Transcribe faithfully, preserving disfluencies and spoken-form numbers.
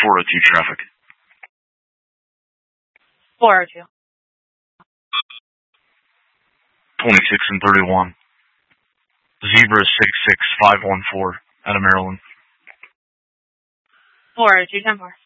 four oh two traffic. four oh two. twenty-six and thirty-one. Zebra six six five one four out of Maryland. four oh two ten four.